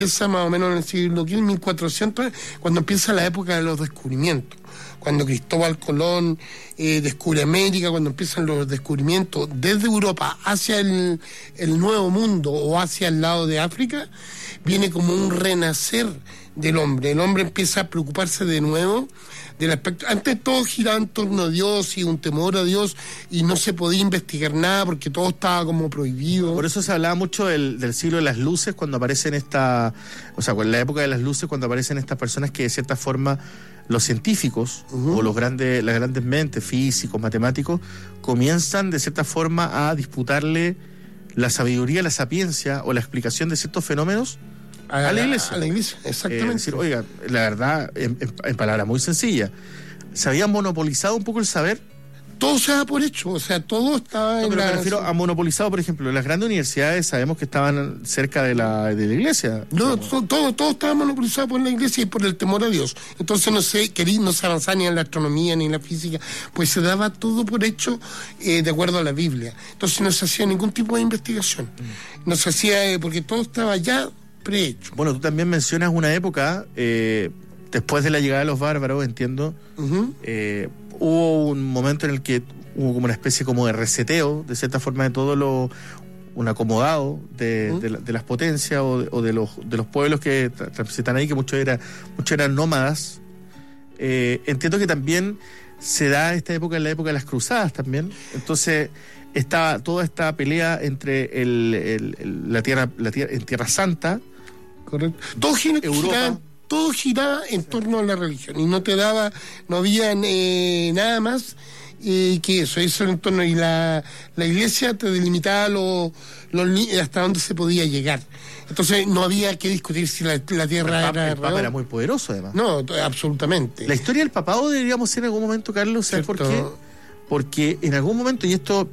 empieza más o menos en el siglo XV, 1400, cuando empieza la época de los descubrimientos. Cuando Cristóbal Colón descubre América, cuando empiezan los descubrimientos desde Europa hacia el Nuevo Mundo o hacia el lado de África, viene como un renacer del hombre. El hombre empieza a preocuparse de nuevo del aspecto. Antes todo giraba en torno a Dios y un temor a Dios, y no se podía investigar nada porque todo estaba como prohibido. Por eso se hablaba mucho del siglo de las luces, cuando aparecen en la época de las luces, cuando aparecen estas personas que de cierta forma los científicos o las grandes mentes, físicos, matemáticos, comienzan de cierta forma a disputarle la sabiduría, la sapiencia o la explicación de ciertos fenómenos a la iglesia. A la iglesia, exactamente. Decir, oiga, la verdad, en palabras muy sencillas, se había monopolizado un poco el saber. Todo se da por hecho, o sea, todo estaba pero me refiero a monopolizado, por ejemplo, las grandes universidades sabemos que estaban cerca de la iglesia. No, todo estaba monopolizado por la iglesia y por el temor a Dios. Entonces no se avanzaba ni en la astronomía ni en la física, pues se daba todo por hecho de acuerdo a la Biblia. Entonces no se hacía ningún tipo de investigación. No se hacía, porque todo estaba ya prehecho. Bueno, tú también mencionas una época, después de la llegada de los bárbaros, entiendo, hubo un momento en el que hubo como una especie como de reseteo, de cierta forma, de todo un acomodado de las potencias o de los pueblos que transitan ahí, que muchos eran nómadas. Entiendo que también se da esta época en la época de las cruzadas también. Entonces estaba toda esta pelea entre la tierra en Tierra Santa. Correcto. Todo Europa. Todo giraba en torno a la religión y no había nada más que eso era en torno, y la iglesia te delimitaba hasta dónde se podía llegar. Entonces no había que discutir si la tierra el Papa era muy poderoso, además. No, absolutamente. La historia del papado deberíamos ser en algún momento, Carlos, ¿sabes por qué? Porque en algún momento, y esto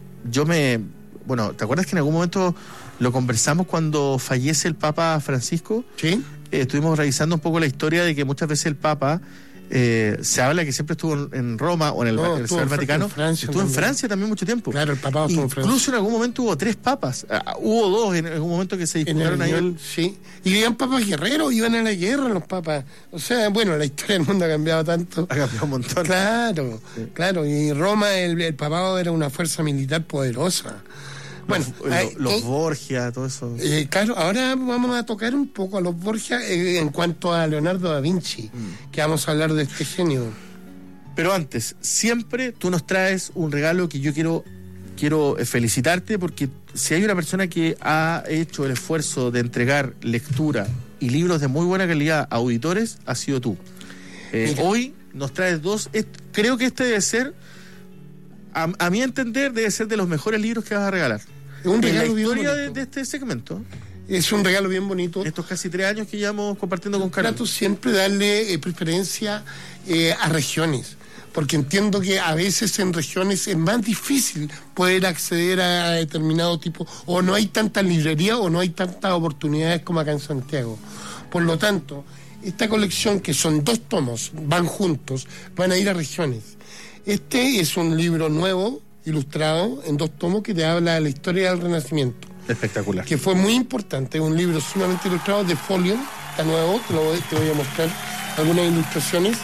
¿te acuerdas que en algún momento lo conversamos cuando fallece el Papa Francisco? Sí. Estuvimos revisando un poco la historia de que muchas veces el Papa se habla que siempre estuvo en Roma o en el Vaticano. Estuvo en Francia también mucho tiempo. Claro, el Papa estuvo en Francia. Incluso en algún momento hubo 3 papas. Hubo 2 en algún momento que se disputaron ahí. Sí, y eran papas guerreros, iban a la guerra los papas. O sea, bueno, la historia del mundo ha cambiado tanto. Ha cambiado un montón. Claro, sí. Claro. Y Roma, el papado era una fuerza militar poderosa. Bueno, los Borgia, todo eso. Claro, ahora vamos a tocar un poco a los Borgia en cuanto a Leonardo da Vinci, que vamos a hablar de este genio. Pero antes, siempre tú nos traes un regalo que yo quiero felicitarte, porque si hay una persona que ha hecho el esfuerzo de entregar lectura y libros de muy buena calidad a auditores, ha sido tú. Hoy nos traes 2. Creo que este debe ser, a mi entender, debe ser de los mejores libros que vas a regalar. Un regalo en la historia bien de este segmento. Es un regalo bien bonito. Estos casi 3 años que llevamos compartiendo con Carlos. Trato siempre darle preferencia a regiones, porque entiendo que a veces en regiones es más difícil poder acceder a determinado tipo, o no hay tanta librería o no hay tantas oportunidades como acá en Santiago. Por lo tanto, esta colección, que son 2 tomos, van juntos, van a ir a regiones. Este es un libro nuevo, ilustrado, en 2 tomos, que te habla de la historia del Renacimiento. Espectacular. Que fue muy importante, un libro sumamente ilustrado, de folio, está nuevo, te voy a mostrar algunas ilustraciones.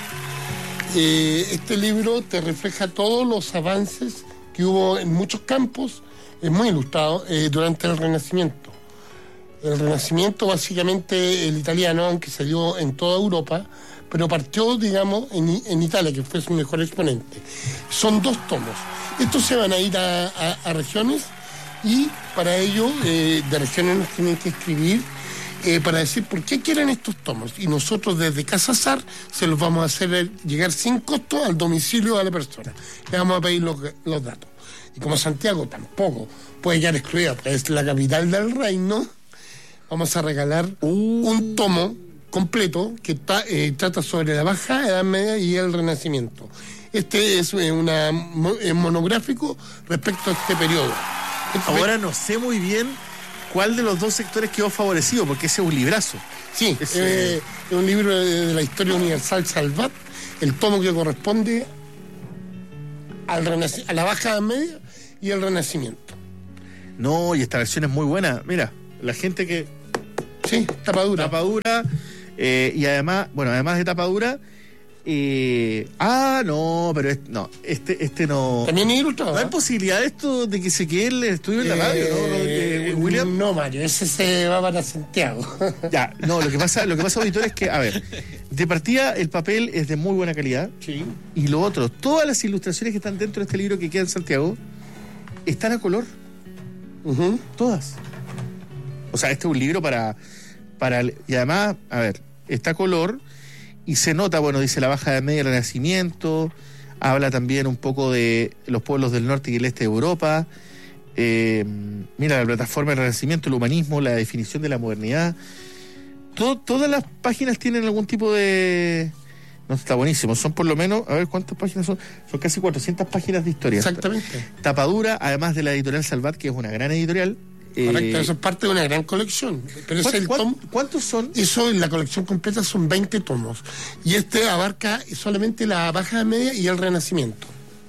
Este libro te refleja todos los avances que hubo en muchos campos, es muy ilustrado, durante el Renacimiento. El Renacimiento, básicamente el italiano, aunque salió en toda Europa, pero partió, digamos, en Italia, que fue su mejor exponente. Son 2 tomos. Estos se van a ir a regiones, y para ello, de regiones nos tienen que escribir para decir por qué quieren estos tomos. Y nosotros desde Casa Sar se los vamos a hacer llegar sin costo al domicilio de la persona. Le vamos a pedir los datos. Y como Santiago tampoco puede quedar excluida, pues es la capital del reino, vamos a regalar un tomo completo que trata sobre la Baja Edad Media y el Renacimiento. Este es un monográfico respecto a este periodo. Ahora no sé muy bien cuál de los 2 sectores quedó favorecido, porque ese es un librazo. Sí, es un libro de la historia universal Salvat, el tomo que corresponde a la Baja Edad Media y el Renacimiento. No, y esta versión es muy buena. Mira, la gente que... Sí, tapadura. Tapadura, y además de tapadura, no, pero este no. También es ilustrado. No hay posibilidad de esto de que se quede el estudio en la radio, ¿no? William. No, Mario, ese se va para Santiago. Ya, no, lo que pasa, auditor, es que, a ver, de partida el papel es de muy buena calidad. Sí. Y lo otro, todas las ilustraciones que están dentro de este libro que queda en Santiago están a color. Uh-huh. Todas. O sea, este es un libro para y además, a ver, está a color y se nota, bueno, dice la Baja Edad Media, el Renacimiento, habla también un poco de los pueblos del norte y el este de Europa. Mira, la plataforma del Renacimiento, el humanismo, la definición de la modernidad. Todas las páginas tienen algún tipo de... No, está buenísimo. Son por lo menos, a ver cuántas páginas son. Son casi 400 páginas de historia. Exactamente. Tapadura, además de la editorial Salvat, que es una gran editorial. Correcto, eso es parte de una gran colección. Pero ¿Cuántos son? Eso en la colección completa son 20 tomos. Y este abarca solamente la Baja Edad Media y el Renacimiento.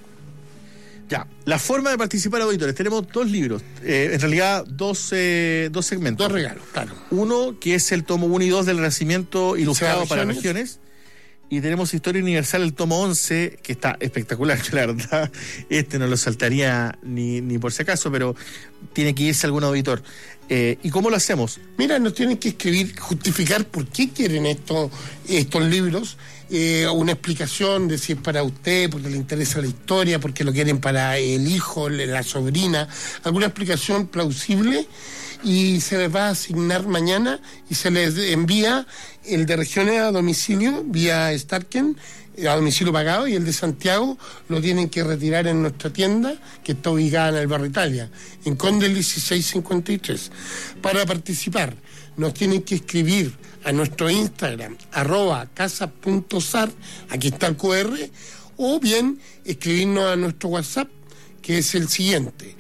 Ya, la forma de participar, auditores. Tenemos 2 libros, en realidad dos segmentos. 2 regalos, claro. Uno, que es el tomo 1 y 2 del Renacimiento ilustrado para regiones. Y tenemos Historia Universal, el tomo 11, que está espectacular, que la verdad, no lo saltaría ni por si acaso, pero tiene que irse algún auditor. ¿Y cómo lo hacemos? Mira, nos tienen que escribir, justificar por qué quieren estos libros, una explicación de si es para usted, porque le interesa la historia, porque lo quieren para el hijo, la sobrina, alguna explicación plausible, y se les va a asignar mañana y se les envía el de regiones a domicilio vía Starken, a domicilio pagado, y el de Santiago lo tienen que retirar en nuestra tienda, que está ubicada en el barrio Italia, en Conde 1653. Para participar nos tienen que escribir a nuestro Instagram, @casa.sar, aquí está el QR, o bien escribirnos a nuestro WhatsApp, que es el siguiente: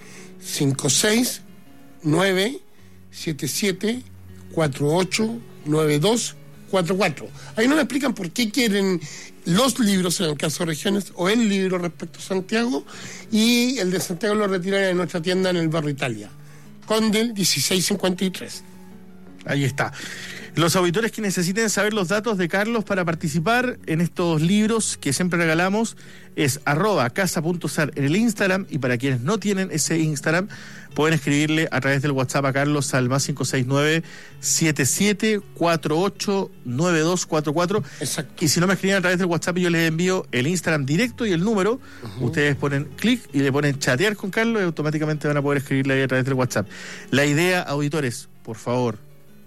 569-7748-9244. Ahí nos explican por qué quieren los libros, en el caso de regiones, o el libro respecto a Santiago, y el de Santiago lo retiran en nuestra tienda en el barrio Italia, Condel 1653. Ahí está. Los auditores que necesiten saber los datos de Carlos para participar en estos libros que siempre regalamos es @casa.sar en el Instagram, y para quienes no tienen ese Instagram pueden escribirle a través del WhatsApp a Carlos al +569 77489244. Exacto. Y si no me escriben a través del WhatsApp, yo les envío el Instagram directo y el número. Ustedes ponen clic y le ponen chatear con Carlos y automáticamente van a poder escribirle ahí a través del WhatsApp. La idea, auditores, por favor,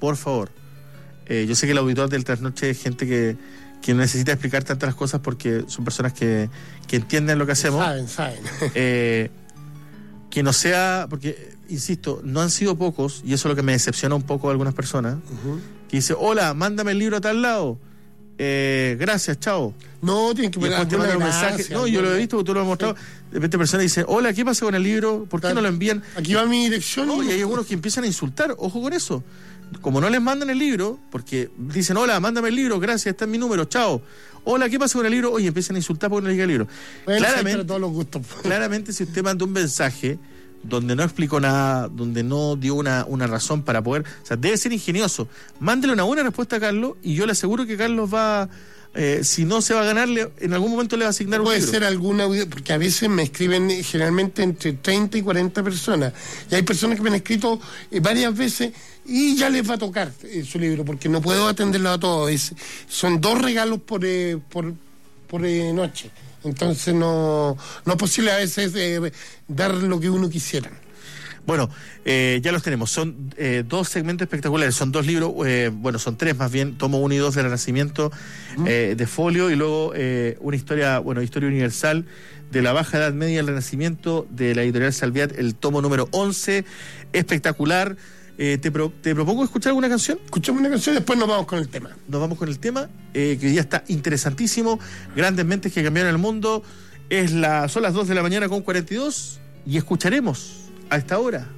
yo sé que el auditor del Trasnoche es gente que no necesita explicar tantas cosas porque son personas que entienden lo que hacemos. Saben. Que no sea, porque, insisto, no han sido pocos, y eso es lo que me decepciona un poco de algunas personas, que dice, hola, mándame el libro a tal lado, gracias, chao. No, tienen que poner un mensaje. No, yo lo he visto, tú lo has mostrado. De repente persona dice, hola, ¿qué pasa con el libro? ¿Por qué no lo envían? Aquí va mi dirección. No, y hay algunos que empiezan a insultar, ojo con eso. Como no les mandan el libro, porque dicen, hola, mándame el libro, gracias, está en mi número, chao. Hola, ¿qué pasa con el libro? Oye, empiezan a insultar porque no les llega el libro. Bueno, todos los gustos. Claramente, si usted manda un mensaje donde no explicó nada, donde no dio una razón para poder... O sea, debe ser ingenioso. Mándele una buena respuesta a Carlos y yo le aseguro que Carlos va... si no se va a ganarle, en algún momento le va a asignar un libro. Puede ser alguna, porque a veces me escriben generalmente entre 30 y 40 personas. Y hay personas que me han escrito varias veces y ya les va a tocar su libro, porque no puedo atenderlo a todos. Son 2 regalos por noche. Entonces no es posible a veces dar lo que uno quisiera. Bueno, ya los tenemos. Son 2 segmentos espectaculares. Son 2 libros, son 3 más bien. Tomo 1 y 2 del Renacimiento de folio, y luego una historia universal de la Baja Edad Media del Renacimiento de la editorial Salviat, el tomo número 11. Espectacular. Te propongo escuchar alguna canción. Escuchamos una canción y después nos vamos con el tema. Nos vamos con el tema, que hoy día está interesantísimo. Grandes mentes que cambiaron el mundo. Son las 2 de la mañana con 42 y escucharemos a esta hora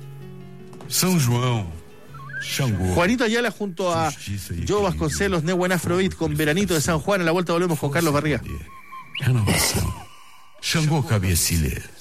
Juanito Ayala junto a Joe Vasconcelos, Nehuen Afrobeat con Veranito de San Juan. A la vuelta volvemos con Carlos Barriga. Xangô Cabeça Ilê.